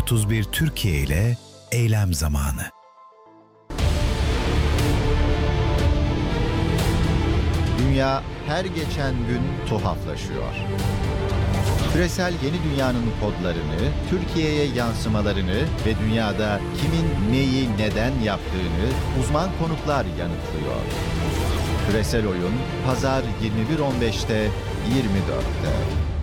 31 Türkiye ile eylem zamanı. Dünya her geçen gün tuhaflaşıyor. Küresel yeni dünyanın kodlarını, Türkiye'ye yansımalarını ve dünyada kimin neyi neden yaptığını uzman konuklar yanıtlıyor. Küresel Oyun, Pazar 21.15'te 24'te.